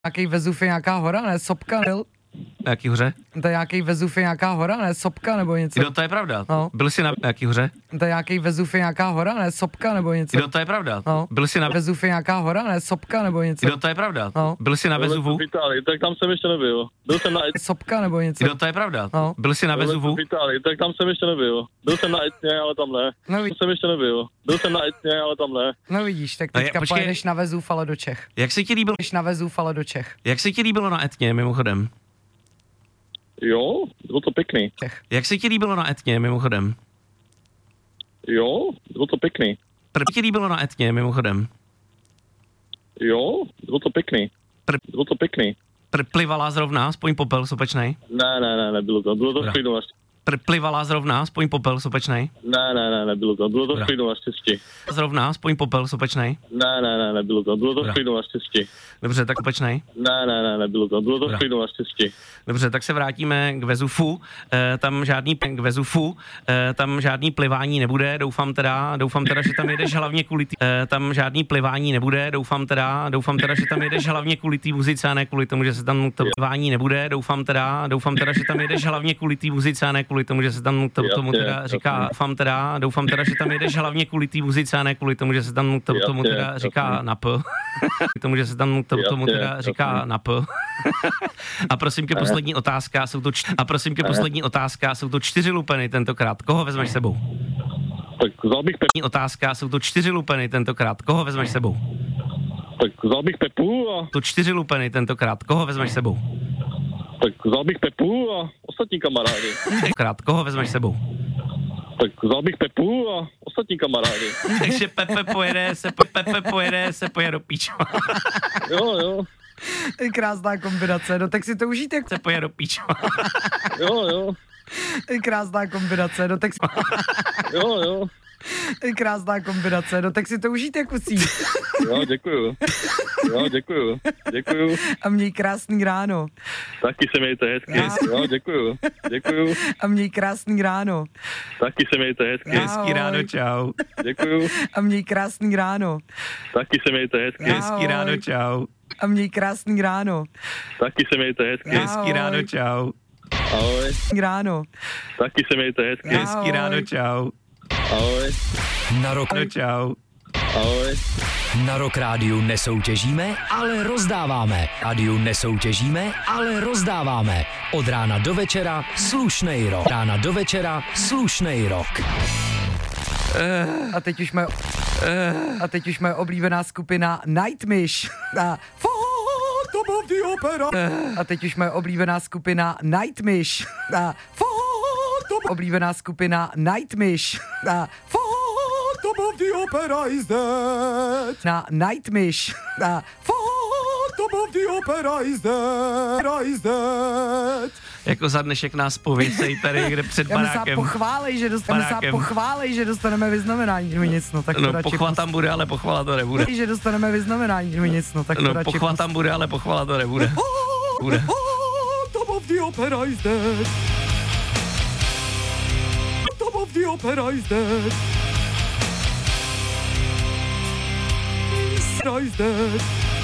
Nějaký Vezuv je nějaká hora, ne? Sopka, ne? Jaký hoře? To je nějaký Vezuv je nějaká hora, ne? Sopka nebo něco. Jo, to je pravda. No. Byl jsi na jaký hoře? To je nějaký Vezuv je nějaká hora, ne? Sopka nebo něco. Jo, to je pravda. No. Byl jsi na Vezuv je nějaká hora, ne? Sopka nebo něco. Jo, to je pravda. No. Byl jsi na Vezuvu? V Itálii, tak tam jsem ještě nebyl. Byl jsem na Sopka nebo něco. Jo, to je pravda. No. Byl jsi na Vezuvu? V Itálii, tak tam jsem ještě nebyl. Byl jsem na Etně, ale tam ne. No, Tam jsem ještě nebyl. Byl jsem na Etně, ale tam ne. no vidíš, tak No, teďka počkej. pojedeš na Vezuv, ale do Čech. Jak se ti líbilo? Jdeš na Vezuv, ale do Čech. Jak se ti líbilo na Etně, mimochodem? Jo, bylo to pěkný. Čech. Jak se ti líbilo na Etně, mimochodem? Jo, bylo to pěkný. Ti líbilo na Etně, mimochodem? Jo, bylo to pěkný. Bylo to pěkný. Plivala zrovna, aspoň popel sopečnej? Ne, bylo to. Bylo to v klidu naštěstí. Plivala zrovna, aspoň popel sopečnej? Ne, bylo to. Bylo to v klidu naštěstí. Zrovna, aspoň popel sopečnej? Ne, bylo to. Bylo to v klidu naštěstí. Dobře, tak sopečnej? Ne, bylo to. Bylo to v klidu naštěstí. Dobře, tak se vrátíme k Vezufu. Tam žádný plivání nebude. Doufám teda, že tam jedeš hlavně kvůli tam žádný plivání nebude. Doufám teda, že tam jedeš hlavně kvůli té muzice a ne kvůli tomu, že se tam to plivání nebude. Doufám teda, že tam jedeš hlavně kvůli té muzice a ne kvůli tomu, že se tam tomu teda říká. Doufám teda, že tam jedeš hlavně kvůli té muzice a ne kvůli tomu, že se tam tomu teda říká na p. Tomu, že se tam tomu teda říká na p. A prosím tě, poslední otázka, jsou to 4 lupeny tentokrát. Koho vezmeš sebou? Tak vzal bych Pepu. Otázka, jsou to 4 lupeny tentokrát. Koho vezmeš sebou? Tak vzal bych Pepu a... To 4 lupeny tentokrát. Koho vezmeš sebou? Tak vzal bych Pepu a ostatní kamarády. Koho vezmeš sebou? Tak vzal bych Pepu a ostatní kamarády. Takže Pepe pojede do píčo. Jo. Krásná kombinace, no tak si to užijte, jak Se pojede do píčo. Jo. krásná kombinace, no tak si... Jo. krásná kombinace, no tak si to užijte, kusí. Jo, děkuju. A měj krásný ráno. Taky se mějte hezky. Jo, děkuju. A měj krásný ráno. Taky se mějte hezky. Hezký ráno, čau. Děkuju. A měj krásný ráno. Taky se mějte hezky. Hezký ráno, čau. A měj krásný ráno. Taky se mějte hezky. Hezký ráno, čau. Ahoj. Ráno. Taky se mějte hezky. Hezký ráno, čau. Ahoj. Na rok, no čau. Ahoj. Na Rock Rádiu nesoutěžíme, ale rozdáváme. Rádiu nesoutěžíme, ale rozdáváme. Od rána do večera slušnej rok. A teď už moje oblíbená skupina Nightwish. Phantom of the Opera. A teď už moje oblíbená skupina Nightwish. Oblíbená skupina Nightwish. Phantom of the Opera is dead. Na Nightwish. Phantom of the Opera is dead. Jako za dnešek nás pověcej tady, kde před Já barákem. myslím, pochválej, že dostaneme vyznamenání, no nic, no tak to No radši pochvala tam bude, ale pochvala to nebude. že dostaneme vyznamenání, no nic, no tak to No radši pochvala tam bude, ale pochvala to nebude. Bude. Top of the Opera is dead. Top of the Opera is dead. Is dead.